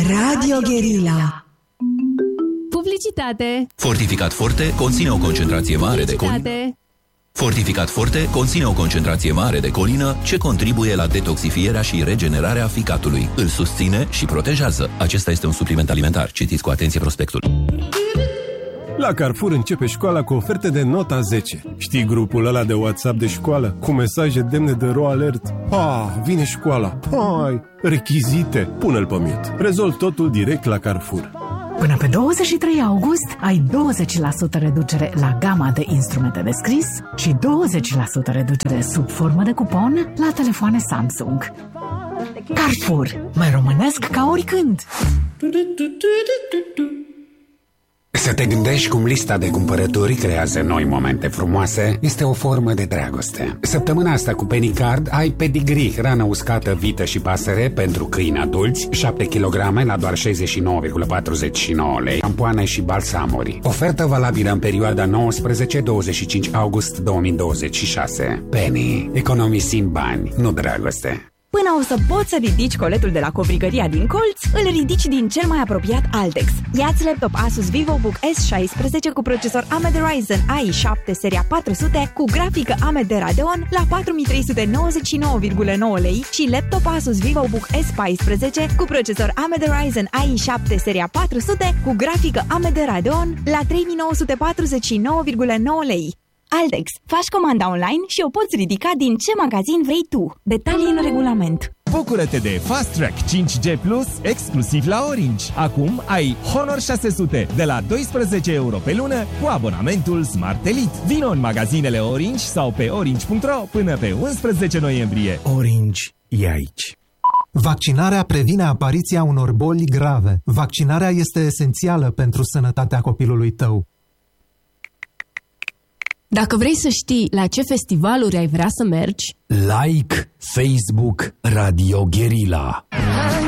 Radio Guerilla. Publicitate. Fortificat Forte conține o concentrație mare de colină. Fortificat Forte conține o concentrație mare de colină ce contribuie la detoxifierea și regenerarea ficatului. Îl susține și protejează. Acesta este un supliment alimentar. Citiți cu atenție prospectul. La Carrefour începe școala cu oferte de nota 10. Știi grupul ăla de WhatsApp de școală? Cu mesaje demne de ro alert. Vine școala. Hai, rechizite. Pune-l pe mute. Rezolv totul direct la Carrefour. Până pe 23 august ai 20% reducere la gama de instrumente de scris și 20% reducere sub formă de cupon la telefoane Samsung. Carrefour. Mai românesc ca oricând. Să te gândești cum lista de cumpărături creează noi momente frumoase este o formă de dragoste. Săptămâna asta cu Penny Card ai pedigree, hrană uscată, vită și pasăre pentru câini adulți, 7 kg la doar 69,49 lei, șampoane și balsamuri. Ofertă valabilă în perioada 19-25 august 2026. Penny. Economisim bani, nu dragoste. Până o să poți să ridici coletul de la covrigăria din colț, îl ridici din cel mai apropiat Altex. Ia-ți laptop Asus VivoBook S16 cu procesor AMD Ryzen i7 seria 400 cu grafică AMD Radeon la 4.399,9 lei și laptop Asus VivoBook S14 cu procesor AMD Ryzen i7 seria 400 cu grafică AMD Radeon la 3.949,9 lei. Altex. Faci comanda online și o poți ridica din ce magazin vrei tu. Detalii în regulament. Bucură-te de Fast Track 5G Plus exclusiv la Orange. Acum ai Honor 600 de la 12 euro pe lună cu abonamentul Smart Elite. Vino în magazinele Orange sau pe orange.ro până pe 11 noiembrie. Orange e aici. Vaccinarea previne apariția unor boli grave. Vaccinarea este esențială pentru sănătatea copilului tău. Dacă vrei să știi la ce festivaluri ai vrea să mergi, like Facebook Radio Guerilla.